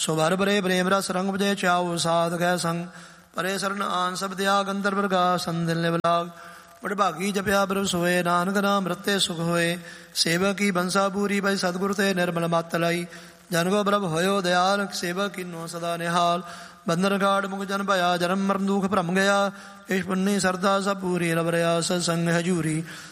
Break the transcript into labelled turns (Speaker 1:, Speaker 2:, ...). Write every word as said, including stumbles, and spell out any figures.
Speaker 1: ਸੋ ਭਰ ਭਰੇ ਪ੍ਰੇਮ ਰਸ ਰੰਗ ਵਜੇ ਚਾਉ ਸਾਧ ਗੈ ਸੰਗ ਪਰੇ ਸਰਨ ਆਨ ਸਭ ਦਿਆ ਗੰਦਰ ਵਰਗਾ ਸੰਦਿਲ ਨਿਵਲਾਗ ਵਡਭਾਗੀ ਜਪਿਆ ਪ੍ਰਭ ਸੋਏ ਨਾਨਕ ਨਾਮ ਰਤੇ ਸੁਖ ਹੋਏ ਸੇਵਕ ਕੀ ਬੰਸਾ ਪੂਰੀ ਬਈ ਸਤਿਗੁਰ ਤੇ ਨਿਰਮਲ ਮਤ ਲਾਈ ਜਨ ਕੋ ਪ੍ਰਭ ਹੋਇਓ ਦਿਆਲ ਸੇਵਕ ਕੀਨੋ ਸਦਾ ਨਿਹਾਲ ਬੰਧਨ ਘਾਟ ਮੁਖ ਜਨ ਭਇਆ ਜਨਮ ਮਰਨ ਦੁਖ ਭਰਮ ਗਿਆ ਇਸ ਪੁੰਨੀ ਸਰਦਾ ਸਭ ਪੂਰੀ ਰਵ ਰਿਆ ਸਤ ਸੰਗ ਹਜੂਰੀ